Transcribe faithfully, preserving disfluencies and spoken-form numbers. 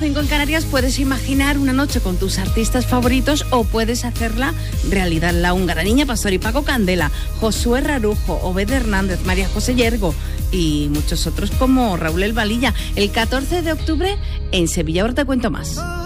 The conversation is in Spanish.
cinco en Canarias, puedes imaginar una noche con tus artistas favoritos o puedes hacerla realidad. La húngara, Niña Pastor y Paco Candela, Josué Rarujo, Obed Hernández, María José Yergo y muchos otros como Raúl El Valilla. El catorce de octubre en Sevilla. Ahora te cuento más.